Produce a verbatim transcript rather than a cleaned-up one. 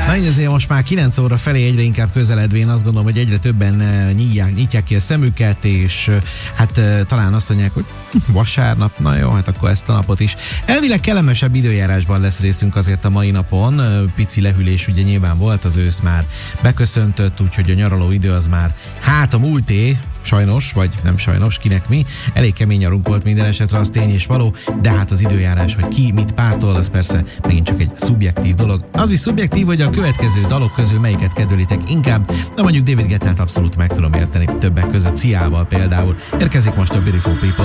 Na így azért most már kilenc óra felé egyre inkább közeledvén azt gondolom, hogy egyre többen nyitják, nyitják ki a szemüket, és hát talán azt mondják, hogy vasárnap, na jó, hát akkor ezt a napot is. Elvileg kellemesebb időjárásban lesz részünk azért a mai napon. Pici lehűlés ugye nyilván volt, az ősz már beköszöntött, úgyhogy a nyaraló idő az már hát a múlté, sajnos, vagy nem sajnos, kinek mi. Elég kemény nyarunk volt minden esetre, az tény és való, de hát az időjárás, hogy ki mit pártol, az persze megint csak egy szubjektív dolog. Az is szubjektív, hogy a következő dalok közül melyiket kedvelitek inkább, de mondjuk David Guettát abszolút meg tudom érteni, többek között Ciával például. Érkezik most a Beautiful People.